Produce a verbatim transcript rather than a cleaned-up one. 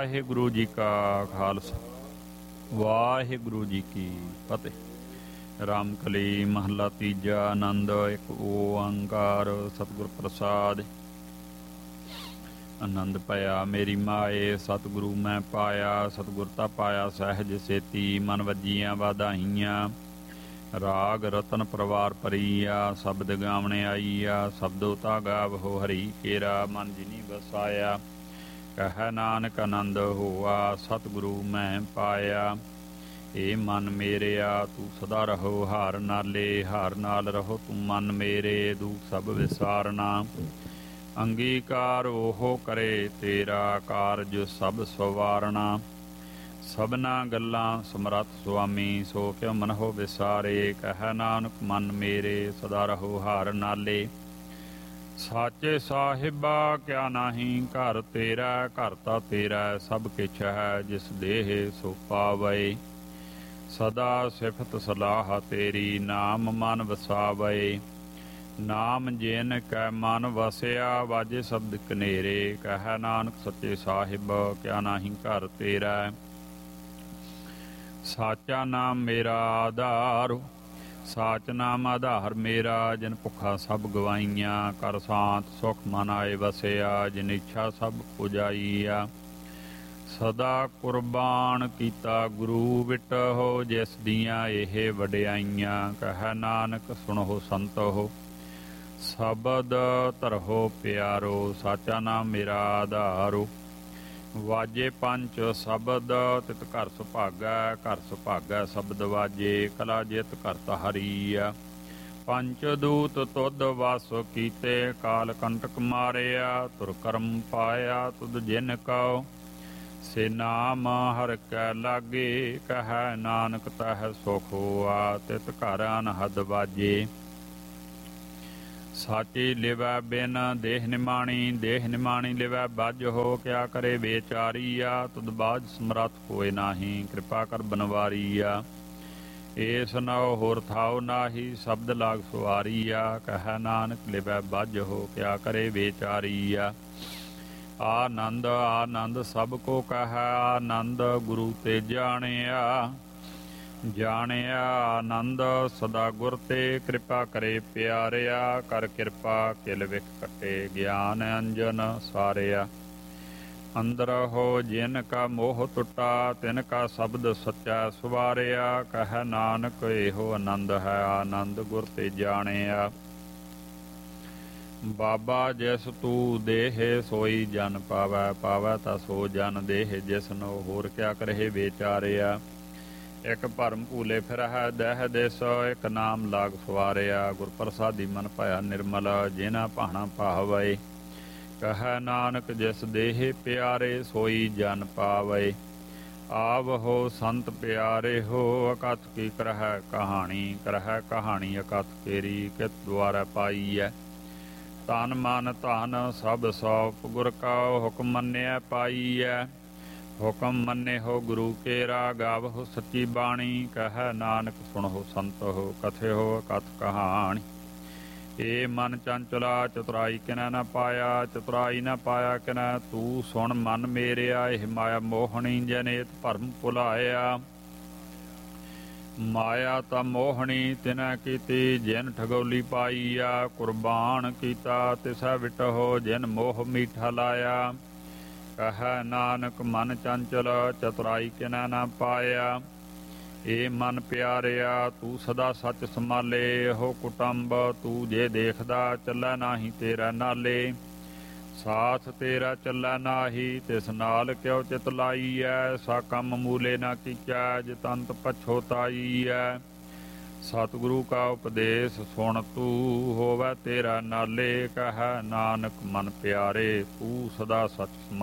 ਵਾਹਿਗੁਰੂ ਜੀ ਕਾ ਖਾਲਸਾ ਵਾਹਿਗੁਰੂ ਜੀ ਕੀ ਫਤਿਹ। ਰਾਮਕਲੀ ਮਹੱਲਾ ਤੀਜਾ। ਆਨੰਦ ਇੱਕ ਓੰਕਾਰ ਸਤਿਗੁਰ ਪ੍ਰਸਾਦਿ। ਆਨੰਦ ਭਇਆ ਮੇਰੀ ਮਾਏ ਸਤਿਗੁਰੂ ਮੈਂ ਪਾਇਆ, ਸਤਿਗੁਰ ਤਾਂ ਪਾਇਆ ਸਹਿਜ ਸੇਤੀ। ਮਨ ਵੱਜੀਆਂ ਵਾਧਾਈਆਂ ਰਾਗ ਰਤਨ ਪਰਵਾਰ ਭਰੀਆ। ਸ਼ਬਦ ਗਾਵਣੇ ਆਈਆ ਸ਼ਬਦੋ ਤਾ ਗਾਵਹੁ ਹਰੀ ਕੇਰਾ। ਮਨ ਜਿਨੀ ਵਸਾਇਆ ਕਹਿ ਨਾਨਕ ਆਨੰਦ ਹੋਆ, ਸਤਿਗੁਰੂ ਮੈਂ ਪਾਇਆ। ਏ ਮਨ ਮੇਰਿਆ ਤੂੰ ਸਦਾ ਰਹੋ ਹਾਰ ਨਾਲੇ, ਹਾਰ ਨਾਲ ਰਹੋ ਤੂੰ ਮਨ ਮੇਰੇ। ਦੁਖ ਸਭ ਵਿਸਾਰਨਾ ਅੰਗੀਕਾਰ ਉਹ ਕਰੇ ਤੇਰਾ, ਕਾਰਜ ਸਭ ਸਵਾਰਨਾ। ਸਭਨਾ ਗੱਲਾਂ ਸਮਰੱਥ ਸੁਆਮੀ, ਸੋ ਕਿਉ ਮਨਹੁ ਵਿਸਾਰੇ। ਕਹਿ ਨਾਨਕ ਮਨ ਮੇਰੇ ਸਦਾ ਰਹੋ ਹਾਰ ਨਾਲੇ। ਸਾਚੇ ਸਾਹਿਬਾ ਕਿਆ ਨਾਹੀਂ ਘਰ ਤੇਰਾ, ਘਰ ਤਾਂ ਤੇਰਾ ਸਭ ਕਿਛ ਹੈ ਜਿਸ ਦੇਹ ਸੋ ਪਾਵੈ। ਸਦਾ ਸਿਫਤ ਸਲਾਹ ਤੇਰੀ ਨਾਮ ਮਨ ਵਸਾਵੈ। ਨਾਮ ਜਿਨ ਕੈ ਮਨ ਵਸਿਆ ਵਾਜੇ ਸ਼ਬਦ ਕਨੇਰੇ। ਕਹਿ ਨਾਨਕ ਸੱਚੇ ਸਾਹਿਬ ਕਿਆ ਨਾਹੀਂ ਘਰ ਤੇਰਾ। ਸਾਚਾ ਨਾਮ ਮੇਰਾ ਆਧਾਰ, ਸਾਚ ਨਾਮ ਆਧਾਰ ਮੇਰਾ। ਜਿਨ ਭੁੱਖਾ ਸਭ ਗਵਾਈਆਂ, ਕਰ ਸ਼ਾਂਤ ਸੁਖ ਮਨ ਆਏ ਵਸਿਆ। ਜਿਨ ਇੱਛਾ ਸਭ ਪੁਜਾਈਆ, ਸਦਾ ਕੁਰਬਾਨ ਕੀਤਾ ਗੁਰੂ ਵਿਟਹੁ। ਜਿਸ ਦੀਆਂ ਇਹ ਵਡਿਆਈਆਂ, ਕਹਿ ਨਾਨਕ ਸੁਣੋ ਸੰਤੋ ਸ਼ਬਦ ਧਰਹੁ ਪਿਆਰੋ। ਸਾਚਾ ਨਾਮ ਮੇਰਾ ਆਧਾਰੋ, ਵਾਜੇ ਪੰਚ ਸ਼ਬਦ ਤਿਤ ਘਰ ਸੁਭਾਗੈ। ਘਰ ਸੁਭਾਗੈ ਸ਼ਬਦ ਵਾਜੇ, ਕਲਾ ਜਿਤ ਕਰਤ ਹਰੀਆ। ਪੰਚ ਦੂਤ ਤੁਧ ਵਸ ਕੀਤੇ, ਕਾਲ ਕੰਟਕ ਮਾਰਿਆ। ਤੁਰ ਕਰਮ ਪਾਇਆ ਤੁਧ ਜਿਨ ਕਉ, ਸੇ ਨਾਮ ਹਰਿ ਕੈ ਲਾਗੇ। ਕਹਿ ਨਾਨਕ ਤਹਿ ਸੁਖ ਹੋਆ, ਤਿਤ ਘਰ ਅਨਹਦ ਵਾਜੇ। ਸਾਚੀ ਲਿਵੈ ਬਿਨ ਦੇਹ ਨਿਮਾਣੀ, ਦੇਹ ਨਿਮਾਣੀ ਲਿਵੈ ਬੱਝ ਹੋ। ਕਿਆ ਕਰੇ ਬੇਚਾਰੀਆ, ਤੁਧ ਬਾਝ ਸਮਰੱਥ ਕੋਇ ਨਾਹੀਂ। ਕਿਰਪਾ ਕਰ ਬਨਵਾਰੀਆ, ਏਸ ਨਉ ਹੋਰ ਥਾਉ ਨਾਹੀ। ਸ਼ਬਦ ਲਾਗ ਸੁਆਰੀਆ, ਕਹਿ ਨਾਨਕ ਲਿਵੈ ਬੱਝ ਹੋ। ਕਿਆ ਕਰੇ ਬੇਚਾਰੀਆ। ਆਨੰਦ ਆਨੰਦ ਸਭ ਕੋ ਕਹਿ, ਆਨੰਦ ਗੁਰੂ ਤੇ ਜਾਣਿਆ। ਜਾਣਿਆ ਆਨੰਦ ਸਦਾ ਗੁਰ ਤੇ, ਕਿਰਪਾ ਕਰੇ ਪਿਆਰਿਆ। ਕਰ ਕਿਰਪਾ ਕਿਲ ਵਿਖ ਕੱਟੇ, ਗਿਆਨ ਅੰਜਨ ਸਾਰਿਆ। ਅੰਦਰ ਹੋ ਜਿਨ ਕਾ ਮੋਹ ਟੁੱਟਾ, ਤਿਨ ਕਾ ਸ਼ਬਦ ਸੱਚਾ ਸਵਾਰਿਆ। ਕਹਿ ਨਾਨਕ ਇਹੋ ਆਨੰਦ ਹੈ, ਆਨੰਦ ਗੁਰ ਤੇ ਜਾਣਿਆ। ਬਾਬਾ ਜਿਸ ਤੂੰ ਦੇਹ ਸੋਈ ਜਨ ਪਾਵੈ, ਪਾਵੈ ਤਾਂ ਸੋ ਜਨ ਦੇਹ ਜਿਸਨੋ। ਹੋਰ ਕਿਆ ਕਰਹਿ ਵਿਚਾਰਿਆ। ਇੱਕ ਭਰਮ ਭੂਲੇ ਫਿਰਹਿ ਦਹਿ ਦਿਸ, ਇੱਕ ਨਾਮ ਲਾਗ ਸਵਾਰਿਆ। ਗੁਰ ਪ੍ਰਸਾਦੀ ਮਨ ਭਇਆ ਨਿਰਮਲ, ਜਿਨਾ ਭਾਣਾ ਭਾਵੈ। ਕਹਿ ਨਾਨਕ ਜਿਸ ਦੇਹ ਪਿਆਰੇ, ਸੋਈ ਜਨ ਪਾਵੈ। ਆਵਹੋ ਸੰਤ ਪਿਆਰੇ ਹੋ, ਅਕਥ ਕੀ ਕਰਹਿ ਕਹਾਣੀ। ਕਰਹਿ ਕਹਾਣੀ ਅਕਥ ਕੇਰੀ, ਕਿਤ ਦੁਆਰਾ ਪਾਈਐ। ਤਨ ਮਨ ਧਨ ਸਭ ਸੌਪ, ਗੁਰ ਕਾ ਹੁਕਮ ਮੰਨਿਆ ਪਾਈਐ। ਹੁਕਮ ਮੰਨੇ ਹੋ ਗੁਰੂ ਕੇਰਾ, ਗਾਵਹੁ ਸੱਚੀ ਬਾਣੀ। ਕਹਿ ਨਾਨਕ ਸੁਣਹੁ ਸੰਤਹੁ, ਕਥਿਓ ਅਕਥ ਕਹਾਣੀ। ਏ ਮਨ ਚੰਚਲਾ ਚਤੁਰਾਈ ਕਿਨੈ ਨ ਪਾਇਆ, ਚਤੁਰਾਈ ਨ ਪਾਇਆ ਕਿਨੈ ਤੂੰ ਸੁਣ ਮਨ ਮੇਰਿਆ। ਇਹ ਮਾਇਆ ਮੋਹਣੀ ਜਨੇਤ ਭਰਮ ਭੁਲਾਇਆ। ਮਾਇਆ ਤਾਂ ਮੋਹਣੀ ਤਿਨੈ ਕੀਤੀ, ਜਿਨ ਠਗੋਲੀ ਪਾਈਆ। ਕੁਰਬਾਨ ਕੀਤਾ ਤਿਸੈ ਵਿਟਹੁ, ਜਿਨ ਮੋਹ ਮੀਠਾ ਲਾਇਆ। ਕਹਿ ਨਾਨਕ ਮਨ ਚੰਚਲ ਚਤੁਰਾਈ ਕਿਨੈ ਨ ਪਾਇਆ। ਏ ਮਨ ਪਿਆਰਿਆ ਤੂੰ ਸਦਾ ਸੱਚ ਸੰਭਾਲੇ। ਹੋ ਕੁਟੰਬ ਤੂੰ ਜੇ ਦੇਖਦਾ, ਚੱਲੈ ਨਾਹੀਂ ਤੇਰਾ ਨਾਲੇ। ਸਾਥ ਤੇਰਾ ਚੱਲੈ ਨਾਹੀ, ਤਿਸ ਨਾਲ ਕਿਉ ਚਿਤ ਲਾਈਐ। ਸਾ ਕੰਮ ਮੂਲੇ ਨਾ ਕੀਚੈ, ਜਿਤ ਅੰਤ ਪਛੋਤਾਈਐ। ਸਤਿਗੁਰੂ ਕਾ ਉਪਦੇਸ਼ ਸੁਣ ਤੂੰ, ਹੋਵੈ ਤੇਰਾ ਨਾਲੇ। ਕਹਿ ਨਾਨਕ ਮਨ ਪਿਆਰੇ ਤੂੰ ਸਦਾ ਸੱਚ ਸੰਭਾਲੇ।